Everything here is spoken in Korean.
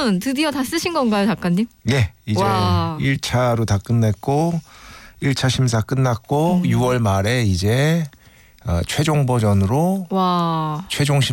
그러면 드디어 다 쓰신 건가요, 작가님? 예, 이제 와. 1차로 다 끝냈고 1차 심사 끝났고 6월 말에 이제 최종 버전으로 와. 최종